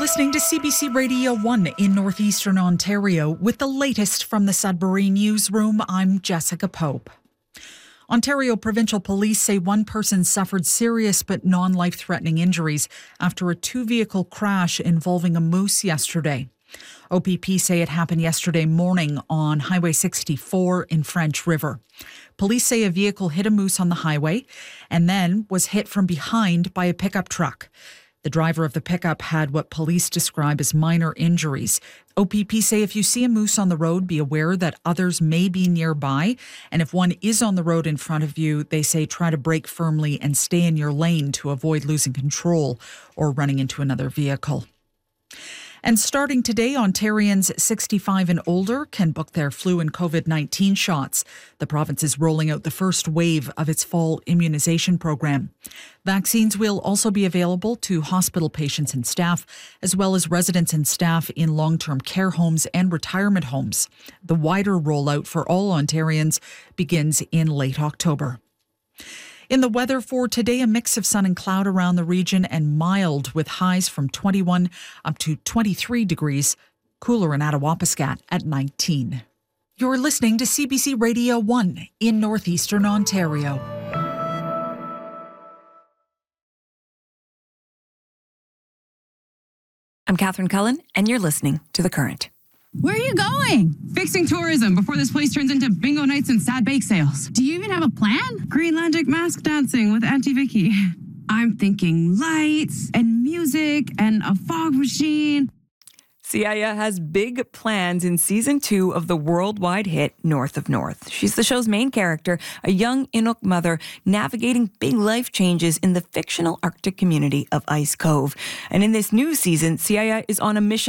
listening to CBC Radio 1 in northeastern Ontario with the latest from the Sudbury newsroom. I'm Jessica Pope. Ontario Provincial Police say one person suffered serious but non-life-threatening injuries after a two-vehicle crash involving a moose yesterday. OPP say it happened yesterday morning on Highway 64 in French River. Police say a vehicle hit a moose on the highway and then was hit from behind by a pickup truck. The driver of the pickup had what police describe as minor injuries. OPP say if you see a moose on the road, be aware that others may be nearby. And if one is on the road in front of you, they say try to brake firmly and stay in your lane to avoid losing control or running into another vehicle. And starting today, Ontarians 65 and older can book their flu and COVID-19 shots. The province is rolling out the first wave of its fall immunization program. Vaccines will also be available to hospital patients and staff, as well as residents and staff in long-term care homes and retirement homes. The wider rollout for all Ontarians begins in late October. In the weather for today, a mix of sun and cloud around the region and mild with highs from 21 up to 23 degrees, cooler in Attawapiskat at 19. You're listening to CBC Radio 1 in northeastern Ontario. I'm Catherine Cullen, and you're listening to The Current. Where are you going? Fixing tourism before this place turns into bingo nights and sad bake sales. Do you even have a plan? Greenlandic mask dancing with Auntie Vicky. I'm thinking lights and music and a fog machine. Siaya has big plans in season 2 of the worldwide hit North of North. She's the show's main character, a young Inuk mother navigating big life changes in the fictional Arctic community of Ice Cove. And in this new season, Siaya is on a mission